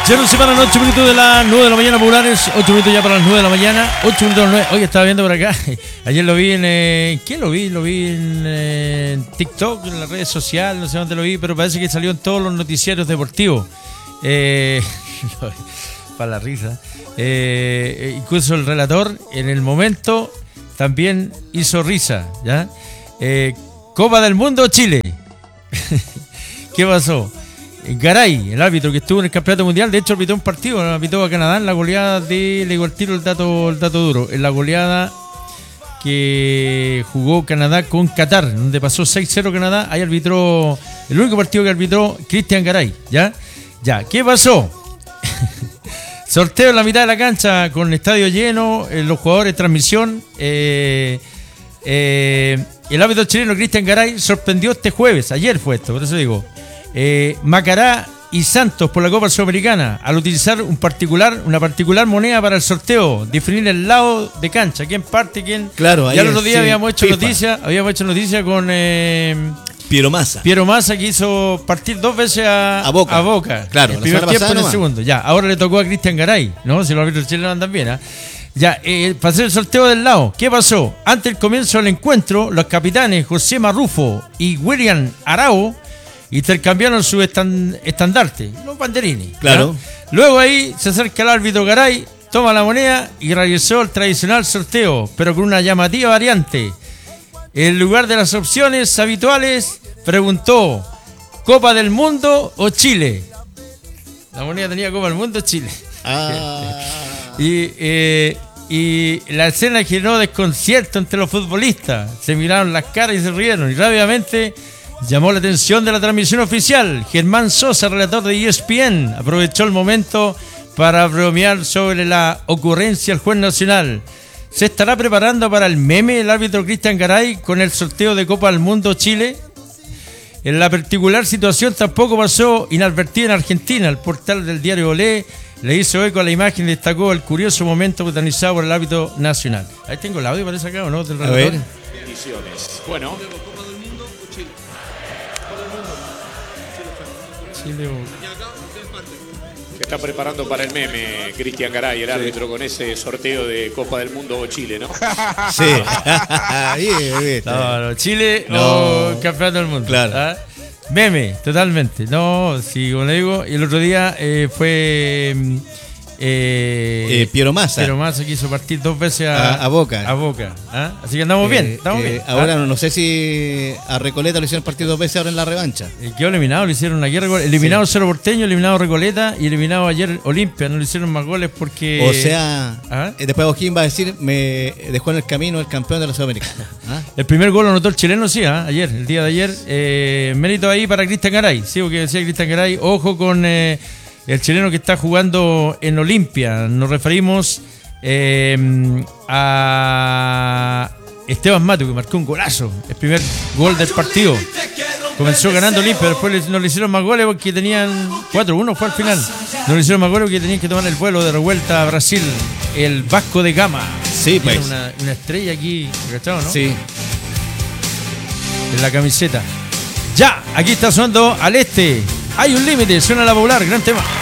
Ya nos separan 8 minutos de las 9 de la mañana populares, 8 minutos ya para las 9 de la mañana, 8 minutos a las 9. Oye, estaba viendo por acá, ayer lo vi en... ¿Qué lo vi? Lo vi en TikTok, en las redes sociales, no sé dónde lo vi, pero parece que salió en todos los noticieros deportivos. Para la risa. Incluso el relator, en el momento, también hizo risa, ¿ya? Copa del Mundo Chile. ¿Qué pasó? Garay, el árbitro que estuvo en el campeonato mundial, de hecho arbitró un partido, arbitró a Canadá en la goleada de, le digo el tiro, el dato duro, en la goleada que jugó Canadá con Qatar, donde pasó 6-0 Canadá, ahí arbitró, el único partido que arbitró Cristian Garay, ¿ya? ¿Qué pasó? Sorteo en la mitad de la cancha con el estadio lleno, los jugadores, transmisión, el árbitro chileno Cristian Garay sorprendió este jueves, ayer fue esto, por eso digo, Macará y Santos por la Copa Sudamericana al utilizar una particular moneda para el sorteo, definir el lado de cancha, quién parte, quién. Claro, ya el otro día sí, habíamos hecho noticia con Piero Massa. Piero Massa, que hizo partir 2 veces a Boca. Claro, el primer tiempo en el segundo. Ya, ahora le tocó a Cristian Garay, ¿no? Si los árbitros chilenos andan bien, ¿eh? Ya, para hacer el sorteo del lado, ¿qué pasó? Antes del comienzo del encuentro, los capitanes José Marrufo y William Arao intercambiaron su estandarte, los banderines. Claro. ¿Ya? Luego ahí se acerca el árbitro Garay, toma la moneda y realizó el tradicional sorteo, pero con una llamativa variante. En lugar de las opciones habituales, preguntó: ¿Copa del Mundo o Chile? La moneda tenía Copa del Mundo o Chile. Y la escena generó desconcierto entre los futbolistas. Se miraron las caras y se rieron. Y rápidamente llamó la atención de la transmisión oficial. Germán Sosa, relator de ESPN, aprovechó el momento para bromear sobre la ocurrencia del juez nacional. ¿Se estará preparando para el meme el árbitro Cristian Garay con el sorteo de Copa del Mundo Chile? En la particular situación tampoco pasó inadvertida en Argentina. El portal del diario Olé le hizo eco a la imagen y destacó el curioso momento protagonizado por el árbitro nacional. Ahí tengo el audio, parece acá, ¿o no? Del relator. A ver. Bendiciones. Bueno. Chile o... Se está preparando para el meme Cristian Garay, el árbitro, con ese sorteo de Copa del Mundo o Chile, ¿no? Sí. No, Chile o Campeonato del Mundo. Claro. ¿Ah? Meme, totalmente. No, sí, como le digo, y el otro día fue Piero Massa. Piero Massa quiso partir 2 veces a Boca. A Boca. ¿Ah? Así que andamos bien, estamos bien. Ahora no sé si a Recoleta lo hicieron partir 2 veces ahora en la revancha. Quedó eliminado, lo hicieron ayer. Eliminado Cerro Porteño, eliminado Recoleta y eliminado ayer Olimpia. No le hicieron más goles porque... O sea, después O'Higgins va a decir, me dejó en el camino el campeón de la Sudamericana. El primer gol lo anotó el chileno, sí, ayer, el día de ayer. Mérito ahí para Cristian Garay. Sí, porque decía Cristian Garay, ojo con... el chileno que está jugando en Olimpia. Nos referimos a Esteban Mato, que marcó un golazo, el primer gol del partido. Comenzó ganando Olimpia, después no le hicieron más goles porque tenían 4-1, fue al final. No le hicieron más goles porque tenían que tomar el vuelo de revuelta a Brasil. El Vasco de Gama. Sí, pues. Tiene una estrella aquí, ¿cachado, no? Sí. En la camiseta. Ya, aquí está sonando Al Este. Hay un límite, suena la popular, gran tema.